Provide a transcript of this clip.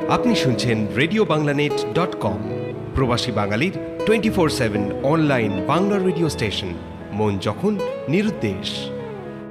আপনি শুনছেন RadioBanglaNet.com, প্রবাসী বাঙালির 24/7 অনলাইন বাংলা রেডিও স্টেশন, মন যখন নিরুদ্দেশ।